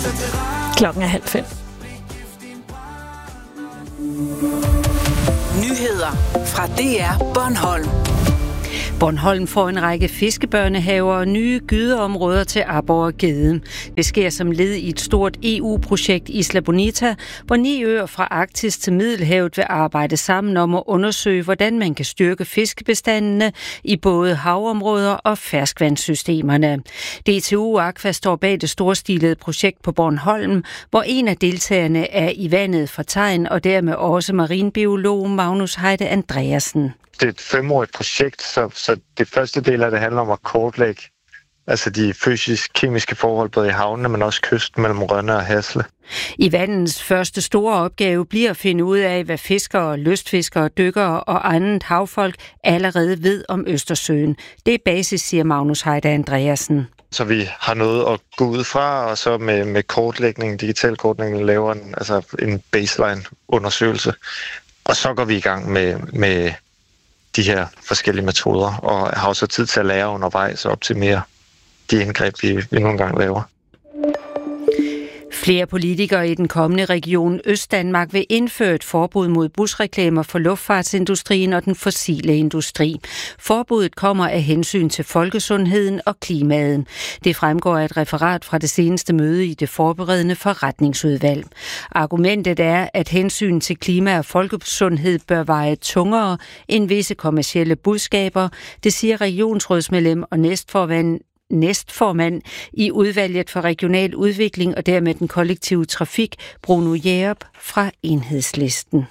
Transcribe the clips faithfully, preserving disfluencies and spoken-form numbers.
Klokken er halv fem. Nyheder fra D R Bornholm. Bornholm får en række fiskebørnehaver og nye gydeområder til aborre og gedde. Det sker som led i et stort E U-projekt Isla Bonita, hvor ni øer fra Arktis til Middelhavet vil arbejde sammen om at undersøge, hvordan man kan styrke fiskebestandene i både havområder og ferskvandssystemerne. D T U Aqua står bag det storstilede projekt på Bornholm, hvor en af deltagerne er i vandet for tegn og dermed også marinbiolog Magnus Heide Andreasen. Det er et femårigt projekt, så, så det første del af det handler om at kortlægge altså de fysisk-kemiske forhold både i havnene, men også kysten mellem Rønne og Hasle. I vandens første store opgave bliver at finde ud af, hvad fiskere, lystfiskere, dykkere og andet havfolk allerede ved om Østersøen. Det er basis, siger Magnus Heide Andreasen. Så vi har noget at gå ud fra, og så med, med kortlægning, digital kortlægning, laver en, altså en baseline-undersøgelse. Og så går vi i gang med, med de her forskellige metoder, og har også tid til at lære undervejs og optimere de indgreb, vi, vi nogle gange laver. Flere politikere i den kommende region Østdanmark vil indføre et forbud mod busreklamer for luftfartsindustrien og den fossile industri. Forbuddet kommer af hensyn til folkesundheden og klimaet. Det fremgår af et referat fra det seneste møde i det forberedende forretningsudvalg. Argumentet er, at hensyn til klima og folkesundhed bør veje tungere end visse kommercielle budskaber, det siger regionsrådsmedlem og næstformand næstformand i udvalget for regional udvikling og dermed den kollektive trafik, Bruno Jerup fra Enhedslisten.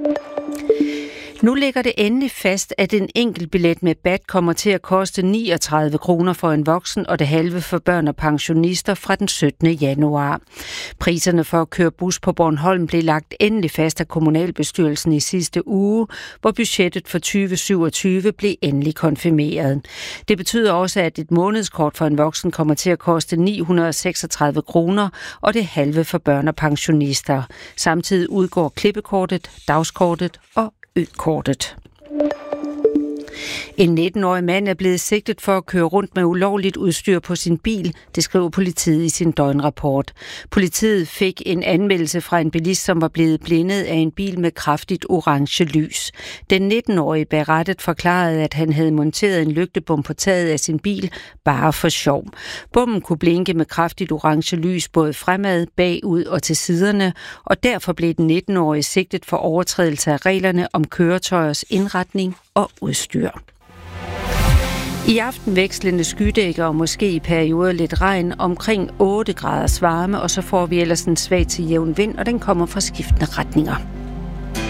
Nu ligger det endelig fast, at en enkelt billet med B A T kommer til at koste niogtredive kroner for en voksen og det halve for børn og pensionister fra den syttende januar. Priserne for at køre bus på Bornholm blev lagt endelig fast af kommunalbestyrelsen i sidste uge, hvor budgettet for tyve syvogtyve blev endelig konfirmeret. Det betyder også, at et månedskort for en voksen kommer til at koste ni hundrede og seksogtredive kroner og det halve for børn og pensionister. Samtidig udgår klippekortet, dagskortet og ø-kortet. En nitten-årig mand er blevet sigtet for at køre rundt med ulovligt udstyr på sin bil, det skriver politiet i sin døgnrapport. Politiet fik en anmeldelse fra en bilist, som var blevet blindet af en bil med kraftigt orange lys. Den nitten-årige bag rattet forklarede, at han havde monteret en lygtebom på taget af sin bil, bare for sjov. Bommen kunne blinke med kraftigt orange lys både fremad, bagud og til siderne, og derfor blev den nitten-årige sigtet for overtrædelse af reglerne om køretøjers indretning og udstyr. I aften vekslende skydækker og måske i perioder lidt regn, omkring otte graders varme, og så får vi ellers en svag til jævn vind, og den kommer fra skiftende retninger.